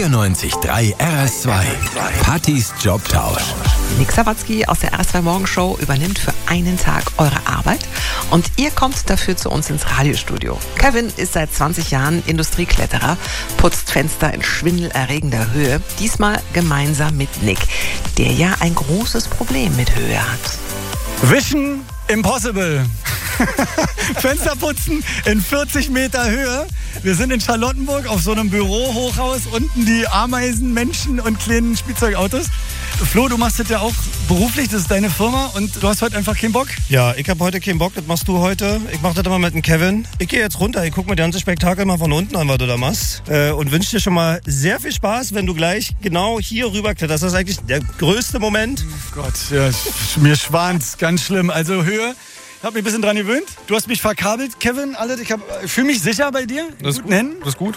94.3 RS2. Pattys Jobtausch. Nick Sawatzki aus der RS2 Morgenshow übernimmt für einen Tag eure Arbeit und ihr kommt dafür zu uns ins Radiostudio. Kevin ist seit 20 Jahren Industriekletterer, putzt Fenster in schwindelerregender Höhe, diesmal gemeinsam mit Nick, der ja ein großes Problem mit Höhe hat. Vision Impossible. Fenster putzen in 40 Meter Höhe. Wir sind in Charlottenburg auf so einem Bürohochhaus. Unten die Ameisen, Menschen und kleinen Spielzeugautos. Flo, du machst das ja auch beruflich, das ist deine Firma und du hast heute einfach keinen Bock? Ja, ich habe heute keinen Bock, das machst du heute. Ich mach das immer mit dem Kevin. Ich gehe jetzt runter, ich gucke mir das ganze Spektakel mal von unten an, was du da machst. Und wünsche dir schon mal sehr viel Spaß, wenn du gleich genau hier rüber kletterst. Das ist eigentlich der größte Moment. Oh Gott, ja, mir schwant's, ganz schlimm. Also Höhe. Ich habe mich ein bisschen dran gewöhnt. Du hast mich verkabelt, Kevin. Ich fühle mich sicher bei dir. Das ist gut. Das ist gut.